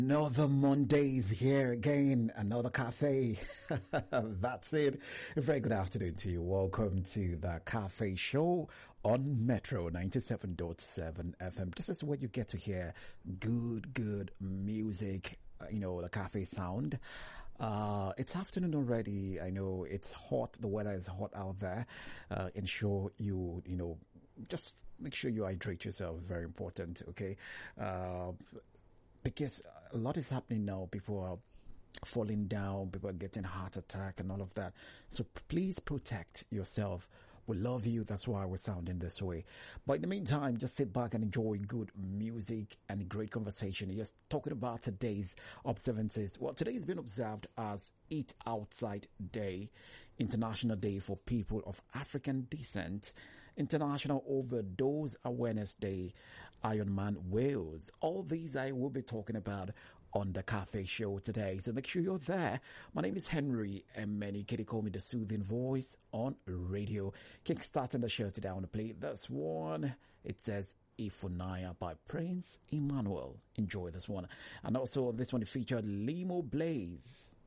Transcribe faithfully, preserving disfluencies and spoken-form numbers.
Another Monday is here again, another cafe. That's it. A very good afternoon to you. Welcome to the Cafe Show on Metro ninety-seven point seven F M. This is where you get to hear good, good music, you know, the cafe sound. Uh, it's afternoon already. I know it's hot. The weather is hot out there. Uh, ensure you, you know, just make sure you hydrate yourself. Very important. Okay. Uh, because a lot is happening now. People are falling down, people are getting heart attack and all of that. So please protect yourself. We love you. That's why we're sounding this way. But in the meantime, just sit back and enjoy good music and great conversation. Just talking about today's observances. Well, today has been observed as Eat Outside Day, International Day for People of African Descent, International Overdose Awareness Day, Ironman Wales. All these I will be talking about on the Cafe Show today. So make sure you're there. My name is Henry, and many kitty call me the soothing voice on radio. Kickstarting the show today, I want to play this one. It says Ifunaya by Prince Emmanuel. Enjoy this one. And also on this one, it featured Limo Blaze.